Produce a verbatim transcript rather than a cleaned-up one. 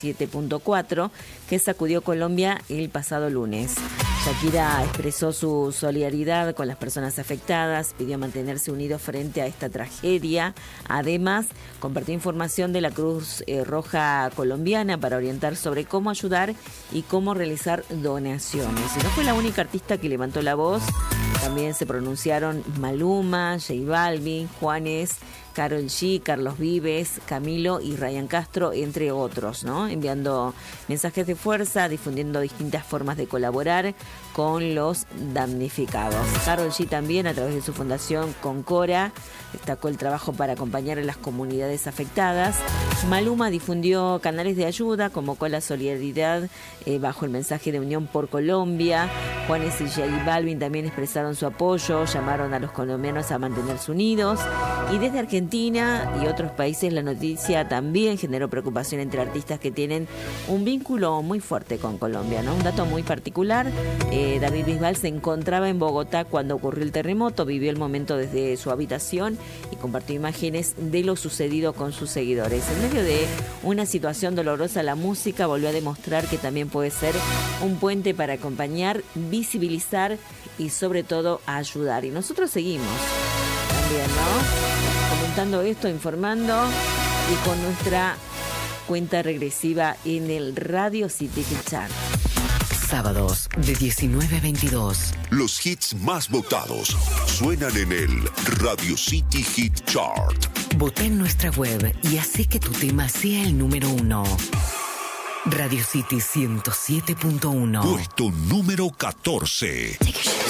siete punto cuatro que sacudió Colombia el pasado lunes. Shakira expresó su solidaridad con las personas afectadas, pidió mantenerse unidos frente a esta tragedia. Además, compartió información de la Cruz eh, Roja colombiana para orientar sobre cómo ayudar y cómo realizar donaciones. Y no fue la única artista que levantó la voz. También se pronunciaron Maluma, J Balvin, Juanes, Karol G, Carlos Vives, Camilo y Ryan Castro, entre otros, ¿no? Enviando mensajes de fuerza, difundiendo distintas formas de colaborar con los damnificados. Karol G también, a través de su fundación Concora, destacó el trabajo para acompañar a las comunidades afectadas. Maluma difundió canales de ayuda, convocó a la solidaridad eh, bajo el mensaje de Unión por Colombia. Juanes y J Balvin también expresaron su apoyo, llamaron a los colombianos a mantenerse unidos. Y desde Argentina y otros países la noticia también generó preocupación entre artistas que tienen un vínculo muy fuerte con Colombia, ¿no? Un dato muy particular, eh, David Bisbal se encontraba en Bogotá cuando ocurrió el terremoto, vivió el momento desde su habitación y compartió imágenes de lo sucedido con sus seguidores. En medio de una situación dolorosa, la música volvió a demostrar que también puede ser un puente para acompañar, visibilizar y sobre todo ayudar. Y nosotros seguimos también, ¿no? Comentando esto, informando y con nuestra cuenta regresiva en el Radio City Hit Chart. Sábados de diecinueve a veintidós. Los hits más votados suenan en el Radio City Hit Chart. Vota en nuestra web y hace que tu tema sea el número uno. Radio City ciento siete punto uno. Puesto número catorce.